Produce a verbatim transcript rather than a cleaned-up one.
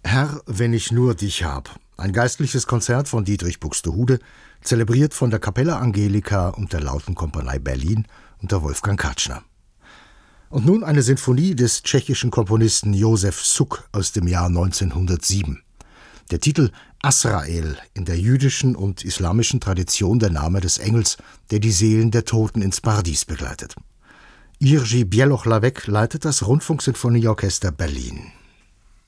Herr, wenn ich nur dich hab. Ein geistliches Konzert von Dietrich Buxtehude, zelebriert von der Capella Angelica und der Lautenkompanie Berlin unter Wolfgang Katschner. Und nun eine Sinfonie des tschechischen Komponisten Josef Suk aus dem Jahr neunzehnhundertsieben. Der Titel Asrael, in der jüdischen und islamischen Tradition der Name des Engels, der die Seelen der Toten ins Paradies begleitet. Jiří Bělohlavek leitet das Rundfunksinfonieorchester Berlin.